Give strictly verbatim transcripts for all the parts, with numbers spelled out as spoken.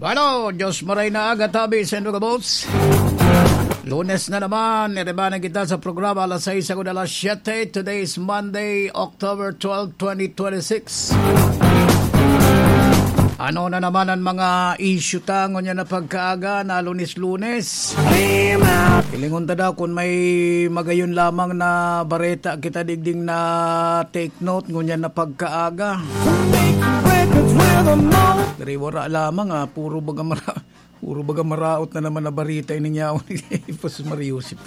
Ano, Diyos maray na aga tabi sa mga boss. Lunes na naman, niribanan kita sa programa alas sais ako na alas siyete. Today is Monday, October twelfth, twenty twenty-six. Ano na naman ang mga issue tango niya na pagkaaga na lunes-lunes? Ilingon ta daw kung may magayon lamang na bareta kita digding na take note ngunya na pagkaaga. Dari wala lamang ah, puro baga mara, puro baga maraot na naman na barita ininyaw ni Pus Mariusip.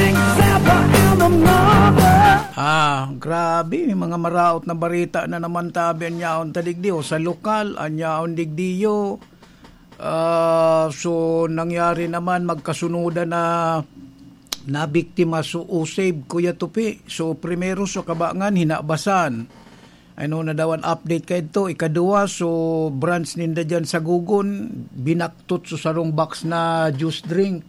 Ah, grabe, mga maraot na barita na naman tabi anyaon tadigdiyo sa lokal, anyaon digdiyo. Uh, so nangyari naman magkasunodan na na biktima so usave Kuya Tupi. So primero so kabangan hinabasan. Ano na daw ang update kay ito. Ikaduwa, so branch ninda dyan sa Gugon, binaktot so sarong box na juice drink.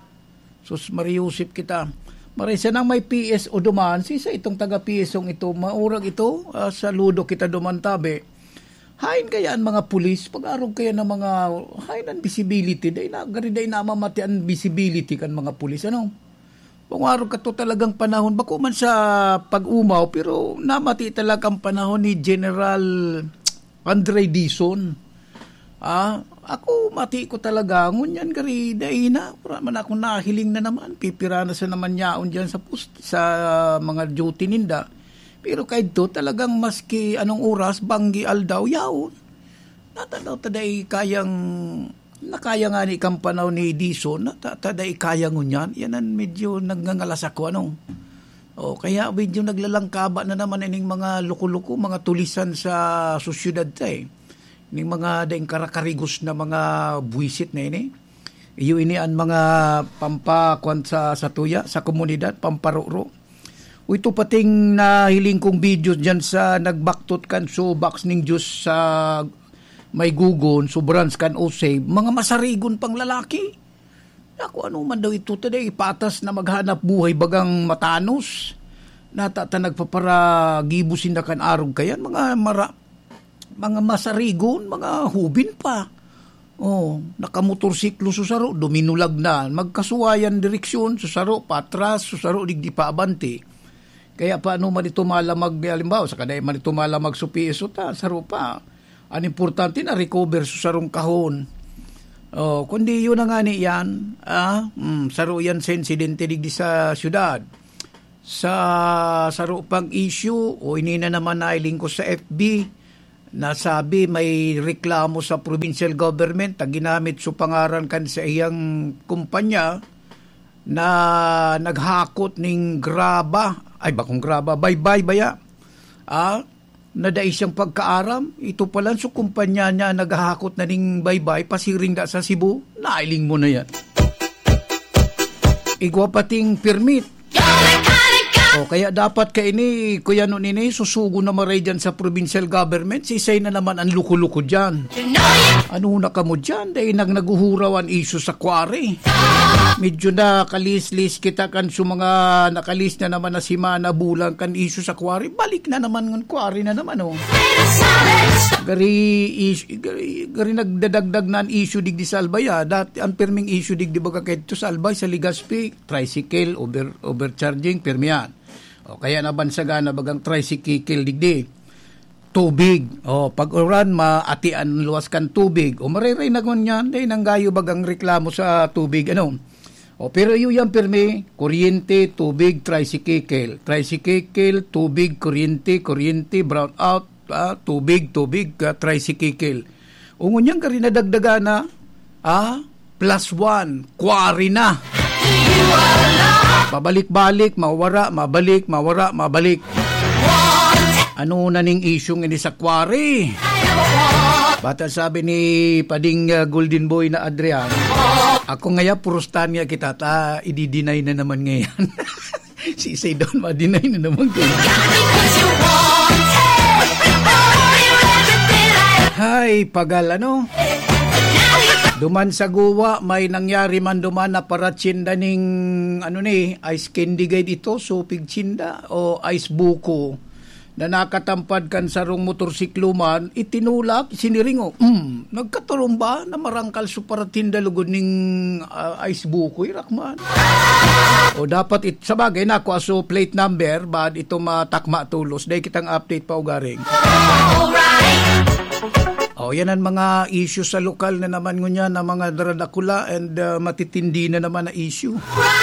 So mariusip kita. Marisa nang may P S o dumaan, sisa itong taga-P S ong ito, maurag ito, uh, sa ludo kita dumantabi. Hain kaya ang mga pulis, pag-arog kaya ng mga, hain ang visibility, day na, gari day na mamati ang visibility kan mga pulis, ano? Pangaraw ka to talagang panahon, bako man sa pag-umaw, pero namati talagang panahon ni General Andre Dizon. Ah, ako mati ko talaga, ngunyan gari day na, para man ako nahiling na naman, pipirana sa naman yaon dyan sa, post, sa uh, mga duty ninda. Pero kahit to talagang maski anong oras, banggi aldaw yaon. Natanaw taday kayang... Nakaya nga ni kampanaw ni Dizon, taday kaya ngunyan, yan ang medyo nagngangalas ako, ano? O, kaya medyo naglalangkaba na naman ining mga luko-luko, mga tulisan sa sosyudad tayo. Ining mga daing karakarigos na mga buwisit na ini. Iyo ini ang mga pampakuan sa, sa tuya, sa komunidad, pamparuro. O ito pating nahiling kong video dyan sa nagbaktot kan so box ning Diyos sa... may gugon, sobrang scan o save, mga masarigon pang lalaki. Ako, ano man daw ito today, patas na maghanap buhay bagang matanos. Natata nagpapara gibusin na kan arog kayan, mga mara, mga masarigon, mga hubin pa. Oh, nakamotorsiklo susaro, duminulag na, magkasuwayan direksyon, susaro, patras, susaro, digdi pa abante. Kaya paano man ito malamag, halimbawa, sa kaday man ito malamag supi iso ta, saro pa. Ang importante na recover sa sarong kahon. Oh, kundi yun na nga ni yan, ah, mm, saro yan sa insidente digdi sa syudad. Sa saro pang issue, o ini na naman nailing ko sa F B, nasabi may reklamo sa provincial government, na ginamit so pangaran kan sa iyang kumpanya, na naghakot ning graba, ay bakong graba, bye-bye baya, ah, nadai siyang pagkaaram, ito pala so kumpanya niya naghahakot na ning bye-bye, pasiring da sa Cebu, nailing mo na yan. Igwa pating permit. O, kaya dapat ka ini, kuya nun ini, susugo na maray dyan sa provincial government, sisay na naman ang luko-luko dyan. Ano na ka mo dyan? Dahil nag naguhurawan iso sa kwari. Medyo na kalis-lis kita kan sa mga nakalis na naman na simana bulang kan iso sa kwari. Balik na naman ng kwari na naman, oh. Gari, is, gari, gari nagdadagdag na ang issue digdi sa Albaya. Dati ang perming issue digdi baga kahit sa Albay, sa Legazpi, tricycle, over, overcharging, permiyan. O, kaya nabansaga na bagang tricycle digdi. Tubig. O, pag oran, maatian luwas kan tubig. O, mariray na kung yan, dahil nanggayo bagang reklamo sa tubig, ano. O, pero yun yan, permi, kuryente, tubig, tricycle. Tricycle, tubig, kuryente, kuryente, brown out, ah, tubig, tubig, uh, tricycle. O, ngunyan ka rin nadagdaga na, ah, plus one, kwari na. Pabalik-balik, mawara, mabalik, mawara, mabalik. Ano na ning isyong ini sa kwari? Bata sabi ni Pading uh, Golden Boy na Adrian, ako ngaya purustan niya kita, ta i-deny na naman ngayon. Si Isay doon, ma-deny na naman ngayon. Hay, pagal ano? Duman sa guwa, may nangyari man duman na para tsinda ning ano ni, ice candy guide ito, so pigtsinda o ice buko. na nakatampad kan sarong motorsiklo man, itinulak, siniringo. Mm, nagkatulong ba na marangkal so para tindalugod ning uh, ice bukoy, rakman? O dapat, it, sa bagay na ako aso plate number, bad ito matakma tulos, dahil kitang update pa ugaring. O yan ang mga issue sa lokal na naman ngunya na mga daradakula and uh, matitindi na naman na issue.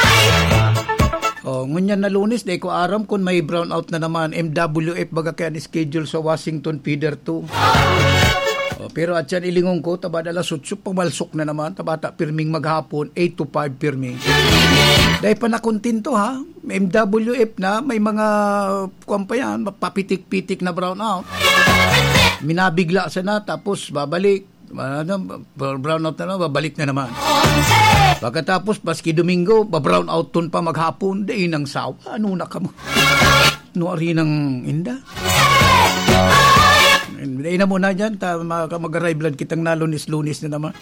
Oh, ngunyan na Lunes, dahil ko aram kung may brownout na naman, M W F baga kaya ni-schedule sa Washington Feeder two. Oh, pero at yan ilingong ko, tabada alas otso, pamalsok na naman, tabata pirming maghapon, eight to five pirming. Dahil pa nakontinto ha, M W F na, may mga, kuwan pa yan, papitik-pitik na brownout. Minabigla sa na, tapos babalik. Ano, brownout na naman, babalik na naman. Pagkatapos, paski Domingo, ba-brownout ton pa maghapon, day nang sawa. Ano na ka mo? Nuari ng inda. Day na muna dyan, ta, mag-arrive lang kitang na lunis-lunis na naman.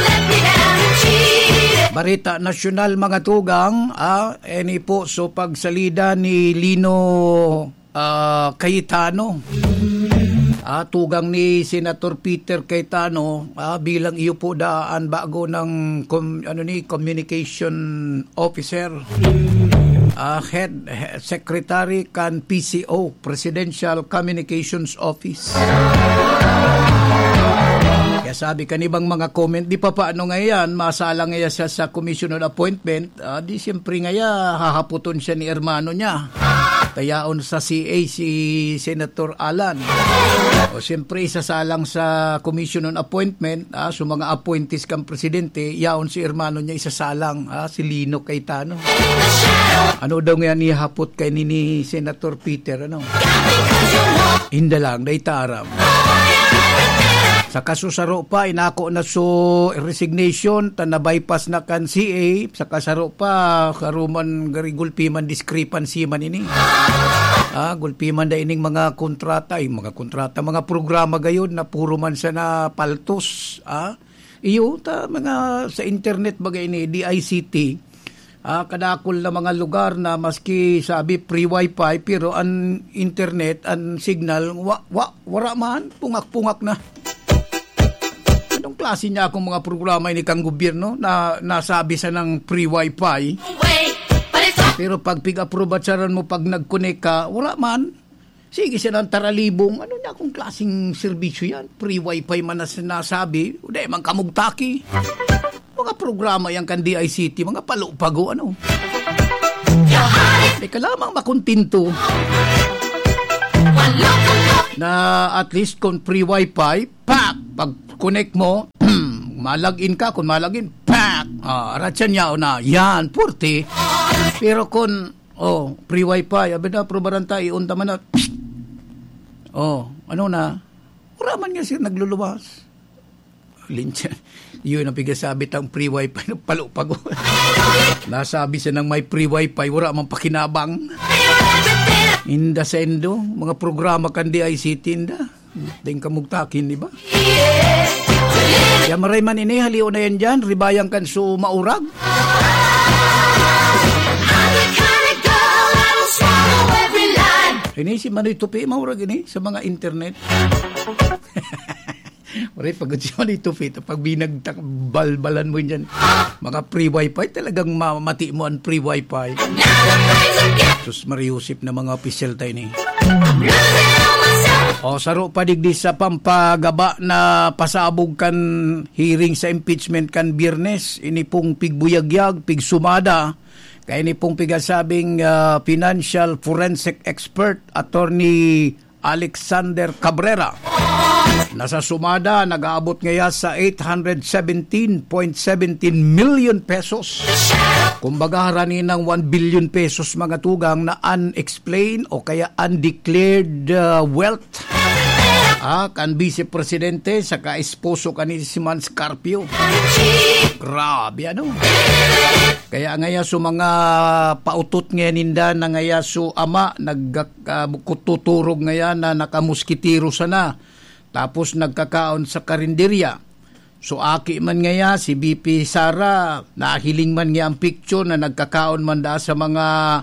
Barita nasyonal mga tugang, ah, eni po, so pagsalida ni Lino uh, Cayetano. Ah, tugang ni Senator Peter Cayetano ah, bilang iyo po daan bago ng com, ano ni communication officer, ah, head, head secretary kan P C O, Presidential Communications Office. Kaya sabi kanibang mga comment, di pa paano ngayon, masalang ngayon siya sa commission on appointment, ah, di siyempre ngayon hahaputon siya ni hermano niya. Tayaon sa C A si Senator Alan. O siyempre isasalang sa commission on appointment, ah, so mga appointees kang presidente, yaon si hermano niya isasalang, ah, si Lino Cayetano. Ano daw nga nihapot kay ni, ni Senator Peter, ano? Hinda lang, day taram. Sa kasusaro pa, inako na so resignation, ta na-bypass na kan C A, sa kasaro pa, karuman gari gulpiman discrepancy man ini. Ah, gulpiman da ining mga kontrata, ay mga kontrata, mga programa gayon na puro man sa na paltos. Ah, iyo, ta mga sa internet bagay ini, D I C T, ah, kadakol na mga lugar na maski sabi free wifi, pero ang internet, ang signal, wa, wa, wara man, pungak-pungak na. Anong klase niya akong mga programa ini kang gobyerno na nasabi sa ng free wifi? Pero pag pig-approve at saran mo pag nag-connect ka, wala man. Sige siya ng taralibong. Ano niya akong klaseng serbisyo yan? Free wifi man na sinasabi. Uday, man kamugtaki. Mga programa yan kan D I C T, mga palupago, ano? Di ka lamang makuntinto na at least kung free wifi, pak, pag connect mo, malagin ka, kung malagin, pak, ah, ratyan niya na, yan, purti. Pero kung, oh, free wifi, abi na, probaranta, iunta man na, psst. Oh, ano na, wala man nga siya nagluluwas. Linsya, yun ang pigasabit ang free wifi, palupago. Nasabi siya ng may free wifi, wala man pakinabang. Inda sa endo, mga programa kan D I C T, inda. Ting kamugtakin, di ba? Kaya maray man ini, haliw na yan dyan, ribayang kan so maurag. Ini si Manoy Tupi, maurag ini, sa mga internet. Maray, pagod si Manoy Tupi, pag binagtak, balbalan mo yan, mga free wifi, talagang mamati mo ang free wifi. Sus Mariusip na mga official tayo ni. O saro pa digdi sa pampagaba na pasabog kan hearing sa impeachment kan Biyernes, ini pong pigbuyagyag, pigsumada, kaya ini pong pigasabing uh, financial forensic expert, attorney Alexander Cabrera. Nasa sumada, nag-aabot ngaya sa eight hundred seventeen point one seven million pesos. Kumbaga haranin ng one billion pesos mga tugang na unexplained o kaya undeclared uh, wealth. Ah, kan Vice Presidente sa ka-esposo kanin si Man Scarpio. Grabe ano. Kaya ngaya so mga pautot ngayon ninda na ngaya so ama nagkututurog uh, ngayon na nakamuskitiro sana. Tapos nagkakaon sa karinderya. So aki man ngaya si B P Sara, nahiling man nga ang picture na nagkakaon man da sa mga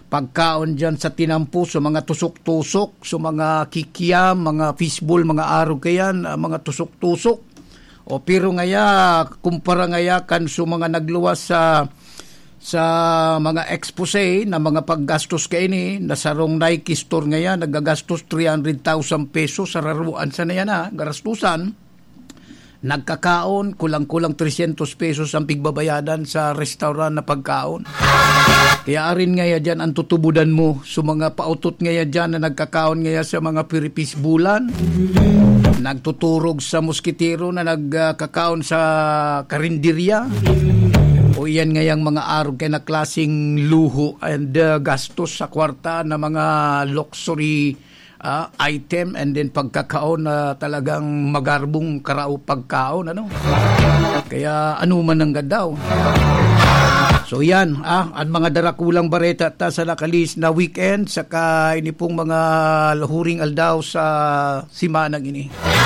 pagkaon dyan sa tinampo, sa mga tusok-tusok, sa mga kikiam, mga fishbowl, mga arog kayan, mga tusok-tusok. O pero ngaya, kumpara ngaya kan sa mga nagluwas sa sa mga expose na mga paggastos kay ini, nasarong Nike store ngayon, nagagastos three hundred thousand pesos sa raruan sa na yan ha, garastusan. Nagkakaon, kulang-kulang three hundred pesos ang pigbabayadan sa restaurant na pagkaon. Kaya arin ngaya dyan ang tutubudan mo sa mga pautot ngaya dyan na nagkakaon ngaya sa mga piripis bulan. Nagtuturog sa muskitero na nagkakaon sa karinderya. O yan ngayang mga araw kay na klaseng luho and uh, gastos sa kwarta na mga luxury uh, item and then pagkakaon na uh, talagang magarbong karao pagkaon. Ano? Kaya ano man ang gadaw. So yan, ah, ang mga darakulang bareta ta sa nakalis na weekend saka ini pong mga lahuring aldaw sa simanang ini.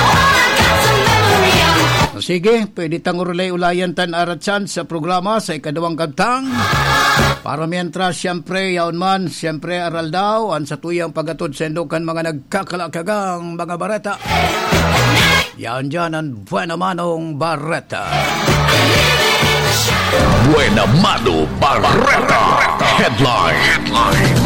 Sige, pwede tang ulay-ulayan tan aratsan sa programa sa ikadawang kantang. Para mientras, siyempre, yaon man, siyempre, aral daw, ang sa tuyang pagatod sa endokan mga nagkakalakagang mga bareta. Yaon dyan ang Buena Manong Barreta. Buena Mano Barreta. Headline. Headline.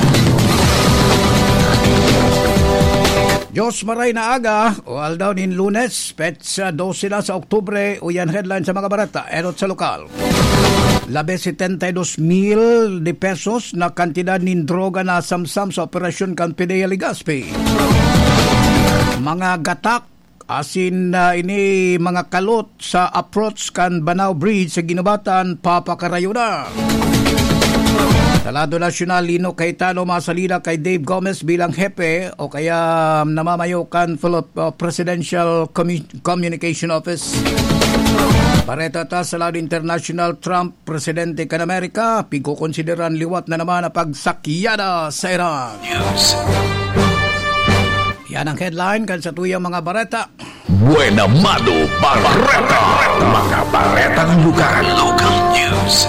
Diyos maray na aga, o aldaw nin Lunes, petsa twelve na sa Oktubre, o yan headline sa mga barata, erot sa lokal. Labe seventy-two mil de pesos na kantidad nin droga na samsam sa Operasyon Canpidea Legazpi. Mga gatak, asin na uh, ini mga kalot sa approach kan Banao Bridge sa Ginubatan, papakarayo na. Sa lado nasyonal, Lino Cayetano masalida kay Dave Gomez bilang hepe o kaya namamayokan full of uh, Presidential Commun- Communication Office. Pareta ta sa lado international, Trump, presidente kan Amerika, pigkukonsideran liwat na naman na pagsakyada sa Iran. News. Yan ang headline kan sa tuyang mga bareta. Buena Mano Barreta. Mga bareta ng lugar. Local news.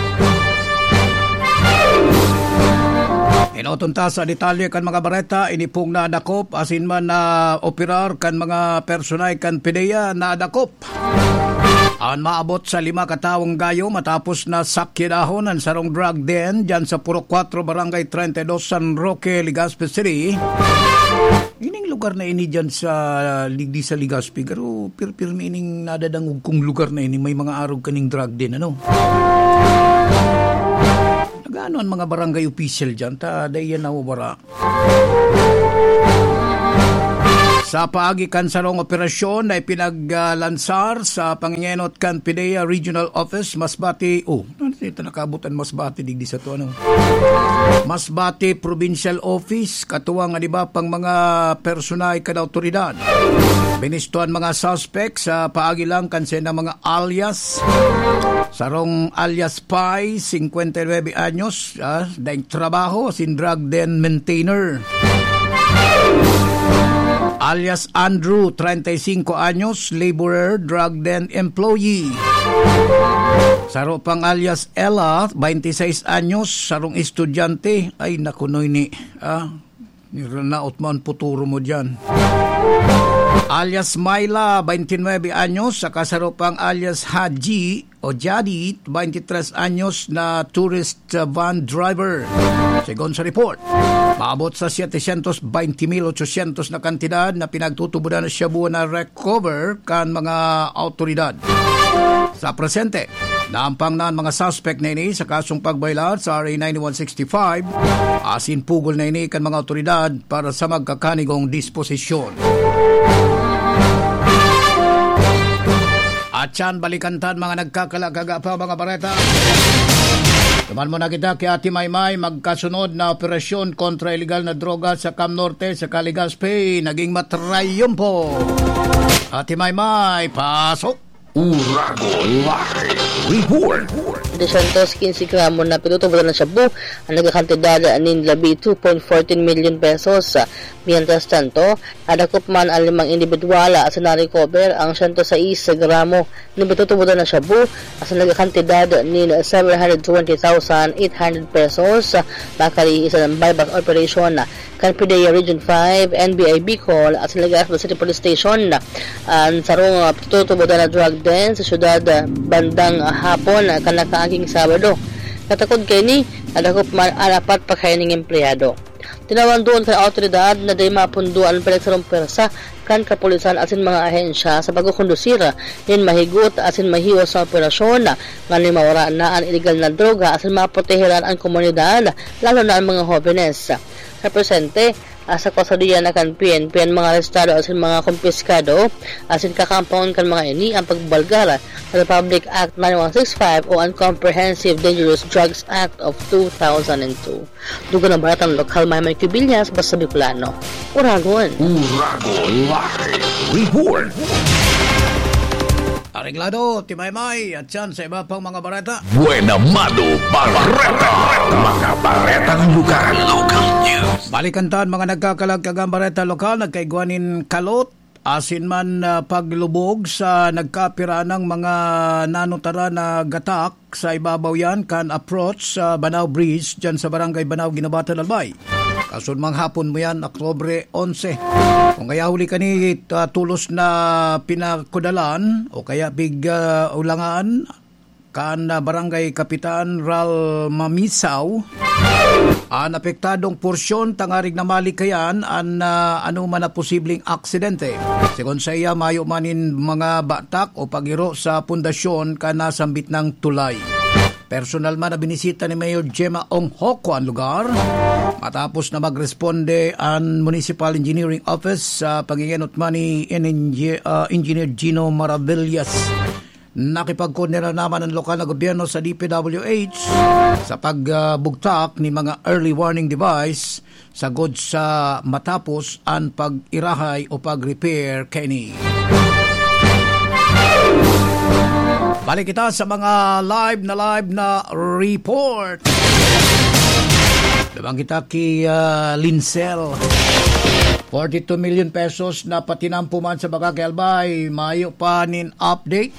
Inotunta sa detalye kan mga bareta, inipong na adakop, asin man na operar kan mga personay kan PDEA na adakop. Ang maabot sa lima katawang gayo matapos na sakyedahon ang sarong drug den dyan sa Puro four, Barangay thirty-two, San Roque, Legazpi City. Ining lugar na ini dyan sa Ligdi sa Legazpi, pero pir-pirmi ining nadadangog kong lugar na ini, may mga arog kaning drug den, ano? Nagano ang mga barangay official dyan, ta dayan na ubara. Sa paagi kan sarong operasyon na ipinaglansar sa Pangingenot kan PDEA Regional Office, Masbate, oh, ito nakabutan Masbate, digdi sa to, ano? Masbate Provincial Office, katuwang nga diba pang mga personay kan autoridad. Binistuan mga suspect sa paagi lang kan sena mga alias. Sarong alias Pai, fifty-nine anyos, ah, daing trabaho, sin drug den maintainer. Alias Andrew, thirty-five anyos, laborer, drug den employee. Saro pang alias Ella, twenty-six anyos, sarong estudyante. Ay, nakunoy ni, ah, niranaot mo ang puturo mo dyan. Alias Myla, twenty-nine anyos, saka saro pang alias Haji o Jadi, twenty-three anyos na tourist van driver. Segon sa report, maabot sa seven hundred twenty mil eight hundred na kantidad na pinagtutubudan na siya buwan na recover kan mga autoridad. Sa presente, naampang na ang mga suspect na ini sa kasong pagbaylar sa R A ninety-one sixty-five, asin pugol na ini kan mga autoridad para sa magkakanigong disposisyon. At yan, balikantan mga nagkakalagaga pa mga bareta. Tuman mo na kita kay Ate Maymay, magkasunod na operasyon kontra illegal na droga sa Cam Norte sa Legazpi, naging matrayumpo. Ate Maymay, pasok! Urago Live Report. de one hundred fifteen gramo na pinutubo na shabu ang nagkakantidad nin labi two point one four million pesos. Mientras tanto, adakop man ang limang individual as na-recover ang one hundred six gramo na pinutubo na shabu as nagkakantidad nin seven hundred twenty thousand eight hundred pesos. Bakali isa ng buyback operation kan P D E Region five, N B I Bicol at Legazpi City Police Station ang sarong tutubo na drug den sa syudad bandang hapon kanakaaging Sabado. Katakod kay ni adakop man alapat pa kay ning empleyado. Tinawan doon sa autoridad na day mapunduan palagsarong persa kan kapulisan asin mga ahensya sa pagkukondusira din mahigot asin mahiwas sa operasyon nga ni mawara na ang illegal na droga asin maproteheran ang komunidad lalo na ang mga jóvenes. Represente sa kasadiyan na kan P N P ang mga arestado asin mga kumpiskado asin kakampon kan mga ini ang pagbalgara sa Republic Act nine one six five o ang Comprehensive Dangerous Drugs Act of two thousand two. Dugo ng baratang lokal Maymay Cubillas, basta Bicolano. Uragon. Uragon Live Report. Areglado, Timaymay, at yan sa iba pang mga bareta. Buenamado Barreta. Mga baretang lugar. Local news. Balikantan mga nagkakalagkagang bareta lokal, nagkaigwanin kalot, asin man uh, paglubog sa nagkapira ng mga nanutara na gatak sa ibabaw yan kan approach sa Banao Bridge dyan sa barangay Banao, Ginabatan, Albay. Kasun mang hapon mo yan, Oktubre eleven. Kung kaya huli ka ni uh, tulos na pinakudalan o kaya big uh, ulangan kan uh, barangay Kapitan Ral Mamisaw, ang apektadong porsyon tangarig na malikayan an uh, ano man na posibleng aksidente. Sigon sa iya, mayo manin mga batak o pagiro sa pundasyon ka nasambit ng tulay. Personal man na binisita ni Mayor Gemma Ong Hoko ang lugar matapos na magresponde ang Municipal Engineering Office sa uh, pagingenot man ni uh, Engineer Gino Maravillas. Nakipagkoordinera naman ang lokal na gobyerno sa D P W H sa pagbugtak uh, ni mga early warning device sagod sa matapos ang pag-irahay o pag-repair kini. Balik kita sa mga live na live na report. Dabang kita kay uh, Lincel. forty-two million pesos na patinampo man sa Bakakay Albay. Mayo pa nin update.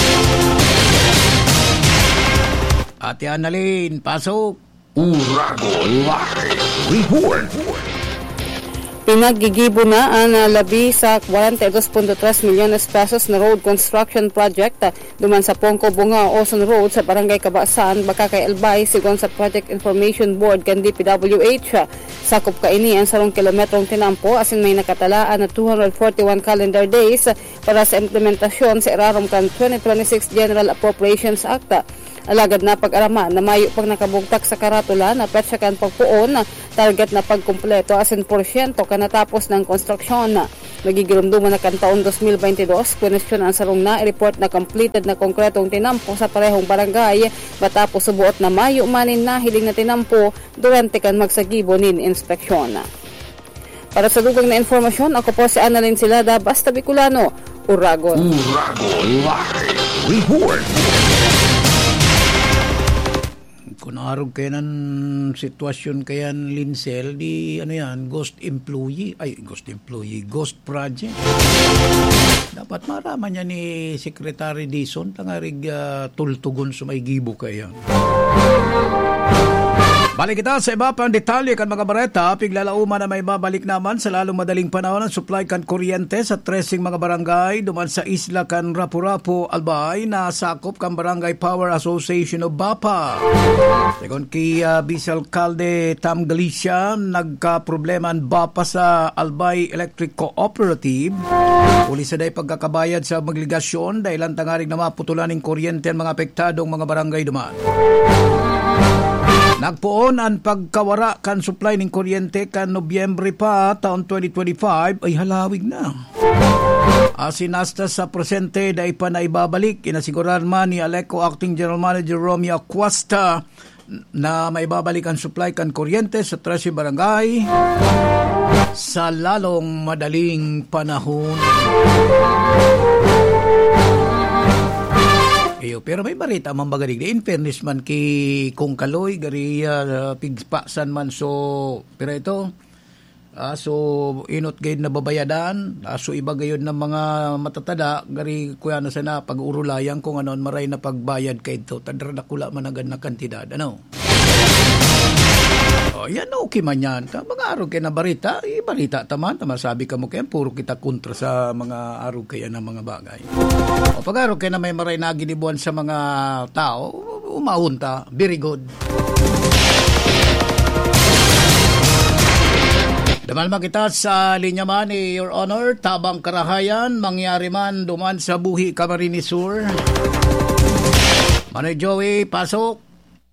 Ate Annalyn, pasok. Uragon Live Report. Pinagigibo na ang labi sa forty-two point three milyones pesos na road construction project duman sa Pongko Bunga Oson Road sa Barangay Kabasan, Bakakay Albay, sigon sa Project Information Board kan D P W H. Sakop kaini ang sarong kilometrong tinampo asin may nakatalaan na two hundred forty-one calendar days para sa implementasyon sa irarom kan twenty twenty-six General Appropriations Act. Alagad na pag-arama na mayo pag nakabugtak sa karatula na petsa kan pagpuon target na pagkumpleto asin porsyento kanatapos ng konstruksyon. Nagigirumduman na kan taon twenty twenty-two, question ang sarong na i-report na completed na konkretong tinampo sa parehong barangay matapos subuot na mayo manin na hiling na tinampo durante kan magsagibo nin inspeksyon. Para sa dugang na informasyon, ako po si Annalyn Silada, basta Bicolano, Uragon. Uragon Live Report. Kung naharog kayo ng sitwasyon kayan Lincel, di ano yan, ghost employee, ay ghost employee, ghost project. Dapat maraman niya ni Secretary Dizon, tangarig uh, tultugon sa may gibo kaya. Balik kita sa iba pang detalye kan mga bareta, piglalauman na may babalik naman sa lalong madaling panahon ang supply kan kuryente sa tracing mga barangay duman sa isla kan Rapu-Rapu, Albay na sakop kan Barangay Power Association of Bapa. Segon kay uh, Vice Alcalde Tam Galicia, nagka-problema ang Bapa sa Albay Electric Cooperative. Uli sa day pagkakabayad sa magligasyon dahil ang tangarig na maputulan ng kuryente ang mga apektadong mga barangay duman. Nagpuon ang pagkawara kan supply ng kuryente kan Nobyembre pa taon twenty twenty-five ay halawig na. Asinasta sa presente dahil pa na ibabalik, inasiguran man ni Aleco Acting General Manager Romeo Cuesta na maibabalik ang supply kan kuryente sa trece barangay sa lalong madaling panahon. Iyo Digdio. Pero may barita man baga Digdio. In fairness man ki Kung Kaloy, gari uh, pigpasan man so, pero ito, uh, so inot gayud na babayadan, uh, so iba gayud ng mga matatada, gari kuya na sana pag-urulayan kung anon maray na pagbayad kay ito. Tadra na kula man agad na kantidad. Ano? Oh, yan okay man yan. Mga araw kayo na barita, eh, barita taman. Tama sabi ka mo kaya, puro kita kontra sa mga araw kaya na mga bagay. O pag araw kayo na may maray na ginibuan sa mga tao, umaunta, very good. Damalma kita sa linya man ni Your Honor, tabang karahayan, mangyari man duman sa buhi Camarines Sur. Manoy Joey, pasok.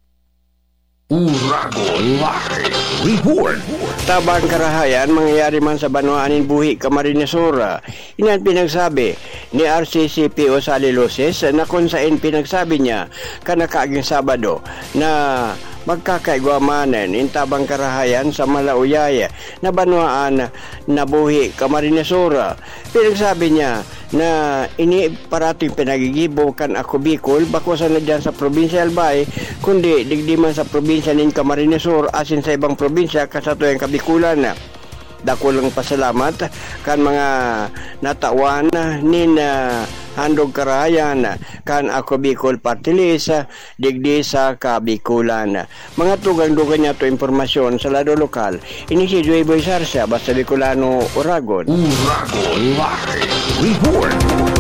Uragon Live Report. Tabang karahayan mangyayari man sa Banwaanin Buhi, Camarines Sur. Inan pinagsabi ni R C C P O Sally Luces na kung saan pinagsabi niya kanakaaging Sabado na magkakaigwamanan in tabang karahayan sa Malauyay na Banwaan na Buhi, Camarines Sur. Pinagsabi niya na ini parating pinagigibo kan ako Bicol bakusan na dyan sa probinsya Albay kundi digdiman sa probinsya nin Camarines Sur asin sa ibang probinsya kasatoyang Kabikulan. Dako lang pasalamat kan mga natawan nin uh, handog karahayan kan ako Bicol Party List digdi sa Kabikulan. Mga tugang-dugang niya to informasyon sa lado lokal. Ini si Joey Boy Sarsa, basta Bicolano, Uragon. Uragon Live Report.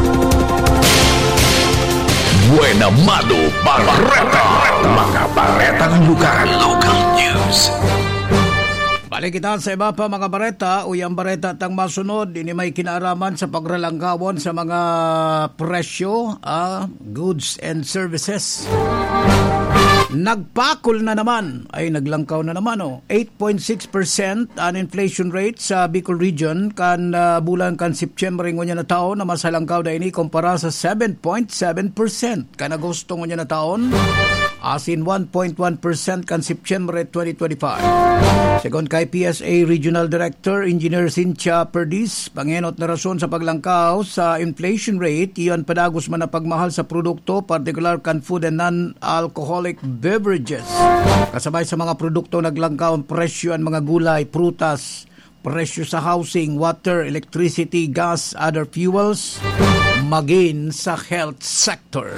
Buena Mado Barreta. Mga baretang lugar. Local news. Balik kita sa iba pa mga bareta, uyang bareta tang masunod, ini may kinaaraman sa pagralangkawon sa mga presyo, ah, goods and services. Nagpakol na naman, ay naglangkaw na naman, oh. eight point six percent ang inflation rate sa Bicol Region kan uh, bulan kan September ngunya na taon na masalangkaw da ini kumpara sa seven point seven percent kan Agosto ngunya na taon. As in one point one percent kan September twenty twenty-five. Segon kay P S A Regional Director Engineer Cynthia Perdis, pangenot na rason sa paglangkaw sa inflation rate, iyon padagos man na pagmahal sa produkto, particular kan food and non-alcoholic beverages. Kasabay sa mga produkto naglangkaw ang presyo ang mga gulay, prutas, presyo sa housing, water, electricity, gas, other fuels, magin sa health sector.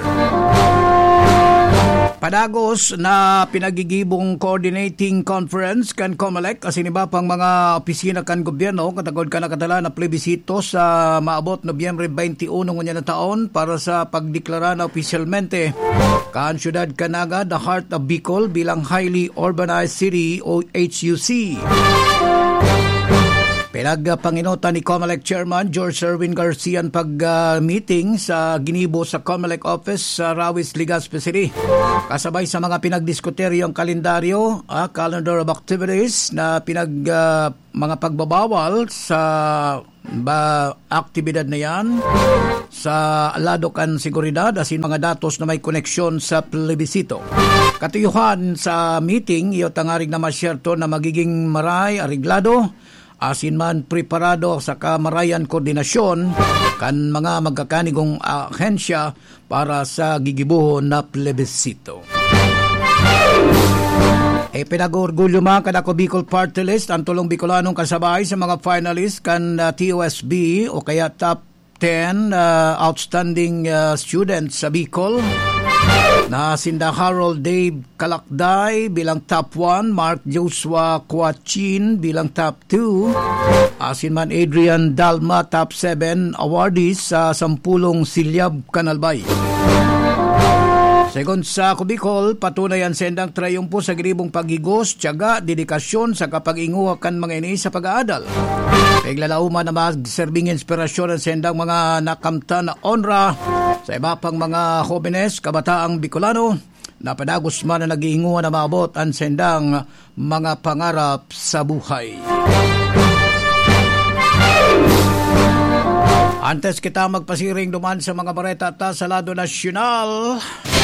Padagos na pinagigibong coordinating conference kan COMELEC kasi iba pang mga opisina kan gobyerno katagod ka nakatala na plebisito sa maabot Nobyembre twenty-one ngunya na taon para sa pagdeklara na opisyalmente kan syudad Canaga, the heart of Bicol bilang highly urbanized city o H U C. Pinagpanginutan ni COMELEC Chairman George Erwin Garcia ang pag-meeting uh, sa ginibo sa COMELEC office sa Rawis, Legazpi City. Kasabay sa mga pinagdiskuteryong kalendaryo, uh, calendar of activities na pinag uh, mga pagbabawal sa ba aktibidad na yan sa lado kan seguridad asin mga datos na may koneksyon sa plebisito. Katuyuhan sa meeting, iyo tangarig na masyerto na magiging maray, ariglado, asin man preparado sa kamarayan koordinasyon kan mga magkakanigong ahensya para sa gigibuhon na plebisito. E pinag-orgulyo man kan ako Bicol Party List ang tulong Bicolanong kasabay sa mga finalist kan uh, T O S B o kaya top ten uh, outstanding uh, students sa Bicol. Na sinda Harold Dave Kalakday bilang top one, Mark Joshua Quachin bilang top two, asin man Adrian Dalma top seven awardees sa sampulong Silyab Kanalbay. Segon sa Bicol, patunayan sendang trayumpo sa giribong pagigos, tiyaga, dedikasyon sa kapag-inguha kan mga ini sa pag-aadal. Paglalauman na magserbing inspirasyon ang sendang mga nakamta na onra sa iba pang mga jóvenes, kabataang Bicolano, na padagos man na nag-iinguha na maabot ang sendang mga pangarap sa buhay. Antes kita magpasiring duman sa mga bareta ta sa lado nasyonal,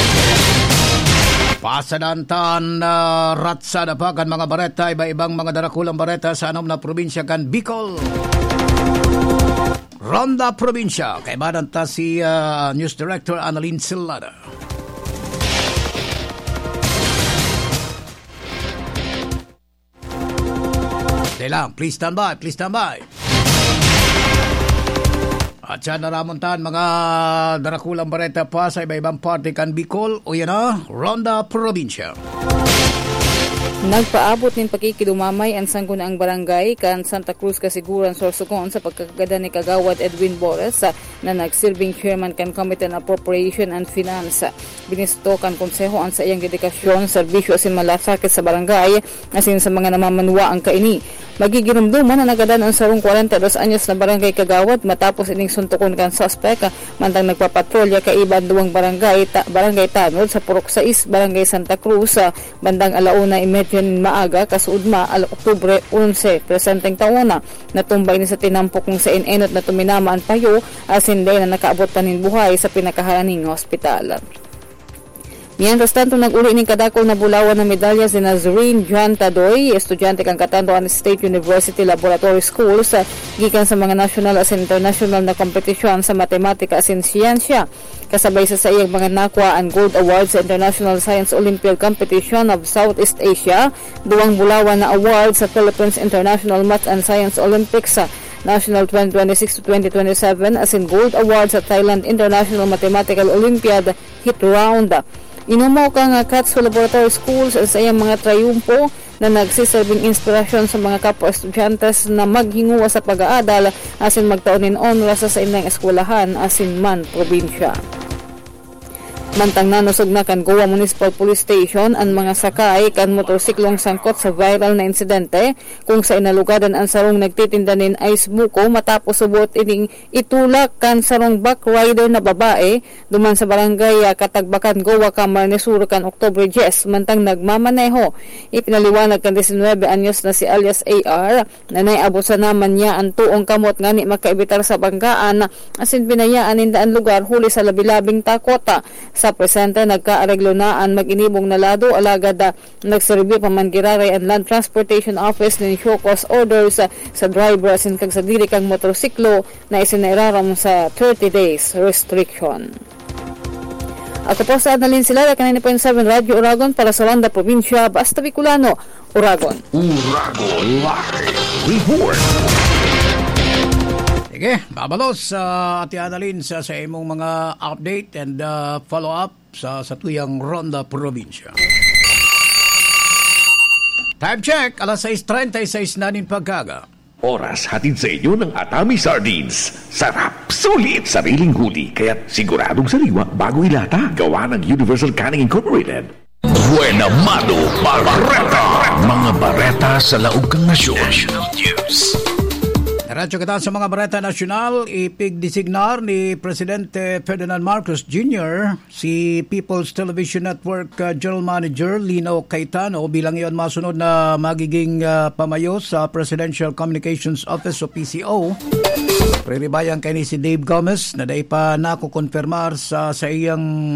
pasadantan na uh, ratsa na pa kan mga bareta, iba-ibang mga darakulang bareta sa anom na probinsya kan Bicol. Ronda Probinsya, kay badan ta si uh, News Director Annalyn Silada. Sandali lang. Please stand by. Please stand by. At siya naramuntan mga darakulang bareta pa sa iba-ibang parte kan Bicol o yan na, Ronda Provincia. Nagpaabot nin pakikidumamay ang sanggunaang barangay kan Santa Cruz Kasiguran, Sorsogon sa pagkagada ni Kagawad Edwin Boras na nagsilbing chairman kan Committee on Appropriation and Finance. Binisto kan konseho ang sa iyang dedikasyon, serbisyo asin malasakit sa barangay asin sa mga namamanwa ang kaini. Magigirumduman na nagadan ang sarong forty-two anyos na barangay Kagawad matapos ining suntukon kan suspect mantang nagpapatrolya kaiban duwang barangay ta, barangay Tanod sa Purok sais, barangay Santa Cruz sa bandang alauna imedyan maaga kasuudma al Oktubre eleven presenteng taona natumbay ni sa tinampok ng sa inenot na tuminama ang payo asin day na nakaabot pa nin buhay sa pinakahalaning hospital. Mientras tanto, nag-uli ng kadako na bulawan ng medalya si Nazreen John Tadoy, estudyante kang Catanduan State University Laboratory School sa gikan sa mga national as international na kompetisyon sa matematika as in siyensya. Kasabay sa sa iyang mga nakwa ang gold award sa International Science Olympiad Competition of Southeast Asia, duwang bulawan na award sa Philippines International Math and Science Olympics sa National twenty twenty-six to twenty twenty-seven as in gold award sa Thailand International Mathematical Olympiad hit round. Inumaw ka nga Katsu Laboratory Schools sa iyang mga trayumpo na nagsiserving inspirasyon sa mga kapwa-estudyantes na maghinguwa sa pag-aadal asin magtaunin onra sa sa ilang eskwelahan asin man probinsya. Mantang nanusog na kan Goa Municipal Police Station ang mga sakay kan motorsiklong sangkot sa viral na insidente kung sa inalugadan ang sarong nagtitinda nin ice buko matapos subot ining itulak kan sarong back rider na babae duman sa barangay Katagbakan, Goa, Camarines Sur kan Oktubre ten mantang nagmamaneho. Ipinaliwanag kan nineteen anyos na si alias A R na naiabot sa naman niya ang tuong kamot ngani makaibitar sa banggaan asin binayaan indaan lugar huli sa labilabing takota. Sa presente nagkaareglo na ang mag-inibong na lado alagad na nagserbyo pa man giraray ang Land Transportation Office ng show cause orders sa, sa driver asin kag sa diri kang motorsiklo na isinairaram sa thirty days restriction. Ako po sa Adalin sila ninety point seven Radio Uragon para sa Ronda Provincia, Basta Bicolano, Uragon. Uragon Live Report. Sige, babalos sa uh, Ate Annalyn sa, sa imong mga update and uh, follow-up sa satuyang Ronda Provincia. Time check, alas sais treinta y seis na nin pagkaga. Oras hatid sa inyo ng Atami Sardines. Sarap, sulit, sariling huli, kaya't siguradong sariwa bago ilata. Gawa ng Universal Canning Incorporated. Buena Mano Barreta. Mga bareta sa laog kang nasyon. National News. Radyo kita sa mga bareta nasyonal, ipigdesignar ni Presidente Ferdinand Marcos Junior si People's Television Network uh, General Manager Lino Cayetano bilang iyon masunod na magiging uh, pamayo sa Presidential Communications Office o P C O. Priribayang kay ni si Dave Gomez na day pa nakukonfirmar sa, sa iyang